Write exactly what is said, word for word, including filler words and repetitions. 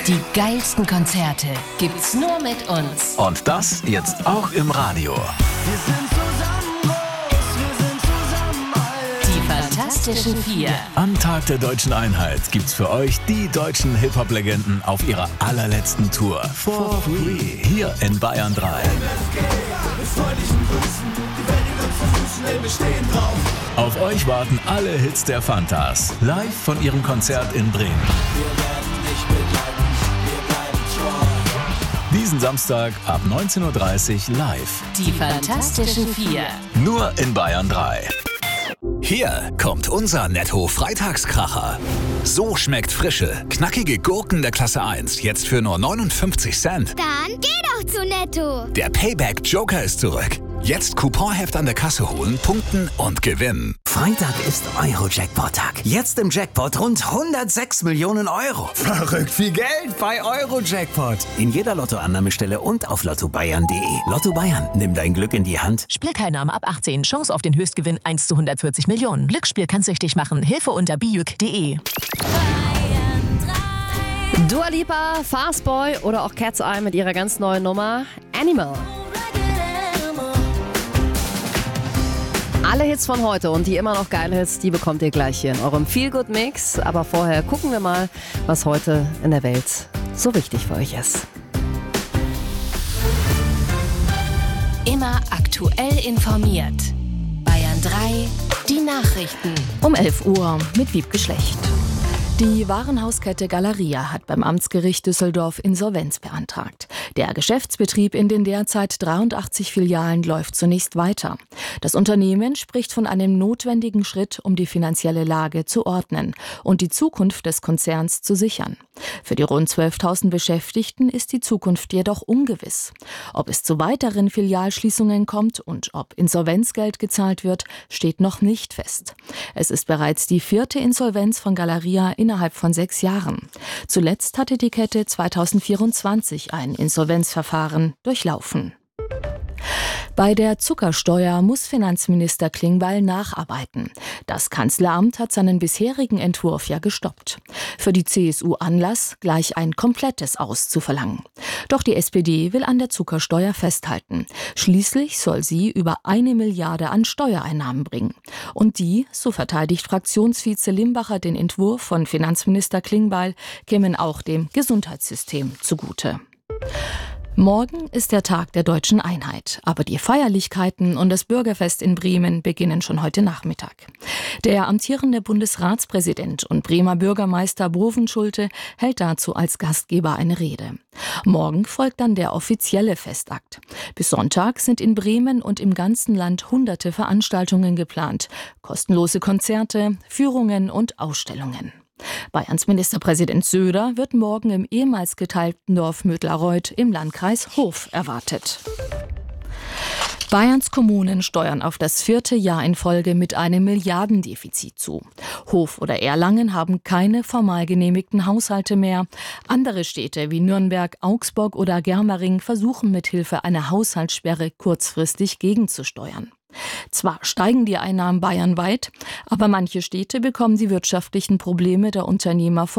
Die geilsten Konzerte gibt's nur mit uns. Und das jetzt auch im Radio. Wir sind zusammen groß, wir sind zusammen alt. Die Fantastischen Vier. Am Tag der Deutschen Einheit gibt's für euch die deutschen Hip-Hop-Legenden auf ihrer allerletzten Tour. For free. Hier in Bayern drei. Mit freundlichen Grüßen, die Welt in unseren Füßen, ey, wir stehen drauf. Auf euch warten alle Hits der Fantas. Live von ihrem Konzert in Bremen. Wir werden dich begleiten, wir bleiben treu. Diesen Samstag ab neunzehn Uhr dreißig live. Die Fantastischen Vier. Nur in Bayern drei. Hier kommt unser Netto-Freitagskracher. So schmeckt frische, knackige Gurken der Klasse eins jetzt für nur neunundfünfzig Cent. Dann geh doch zu Netto. Der Payback-Joker ist zurück. Jetzt Couponheft an der Kasse holen, punkten und gewinnen. Freitag ist Euro-Jackpot-Tag. Jetzt im Jackpot rund hundertsechs Millionen Euro. Verrückt viel Geld bei Euro-Jackpot. In jeder Lottoannahmestelle und auf lotto bayern punkt de. Lotto Bayern, nimm dein Glück in die Hand. Spielteilnahme ab achtzehn. Chance auf den Höchstgewinn eins zu hundertvierzig Millionen. Glücksspiel kann süchtig machen. Hilfe unter bijuk punkt de. Dua Lipa, Fastboy oder auch Cat's Eye mit ihrer ganz neuen Nummer Animal. Alle Hits von heute und die immer noch geile Hits, die bekommt ihr gleich hier in eurem Feel-Good-Mix. Aber vorher gucken wir mal, was heute in der Welt so wichtig für euch ist. Immer aktuell informiert. Bayern drei, die Nachrichten. Um elf Uhr mit Wiebke Schlecht. Die Warenhauskette Galeria hat beim Amtsgericht Düsseldorf Insolvenz beantragt. Der Geschäftsbetrieb in den derzeit dreiundachtzig Filialen läuft zunächst weiter. Das Unternehmen spricht von einem notwendigen Schritt, um die finanzielle Lage zu ordnen und die Zukunft des Konzerns zu sichern. Für die rund zwölftausend Beschäftigten ist die Zukunft jedoch ungewiss. Ob es zu weiteren Filialschließungen kommt und ob Insolvenzgeld gezahlt wird, steht noch nicht fest. Es ist bereits die vierte Insolvenz von Galeria innerhalb von sechs Jahren. Zuletzt hatte die Kette zweitausendvierundzwanzig ein Insolvenzverfahren durchlaufen. Bei der Zuckersteuer muss Finanzminister Klingbeil nacharbeiten. Das Kanzleramt hat seinen bisherigen Entwurf ja gestoppt. Für die C S U Anlass, gleich ein komplettes Aus zu verlangen. Doch die S P D will an der Zuckersteuer festhalten. Schließlich soll sie über eine Milliarde an Steuereinnahmen bringen. Und die, so verteidigt Fraktionsvize Limbacher den Entwurf von Finanzminister Klingbeil, kämen auch dem Gesundheitssystem zugute. Morgen ist der Tag der Deutschen Einheit, aber die Feierlichkeiten und das Bürgerfest in Bremen beginnen schon heute Nachmittag. Der amtierende Bundesratspräsident und Bremer Bürgermeister Bovenschulte hält dazu als Gastgeber eine Rede. Morgen folgt dann der offizielle Festakt. Bis Sonntag sind in Bremen und im ganzen Land hunderte Veranstaltungen geplant, kostenlose Konzerte, Führungen und Ausstellungen. Bayerns Ministerpräsident Söder wird morgen im ehemals geteilten Dorf Mödlareuth im Landkreis Hof erwartet. Bayerns Kommunen steuern auf das vierte Jahr in Folge mit einem Milliardendefizit zu. Hof oder Erlangen haben keine formal genehmigten Haushalte mehr. Andere Städte wie Nürnberg, Augsburg oder Germering versuchen mithilfe einer Haushaltssperre kurzfristig gegenzusteuern. Zwar steigen die Einnahmen bayernweit, aber manche Städte bekommen die wirtschaftlichen Probleme der Unternehmer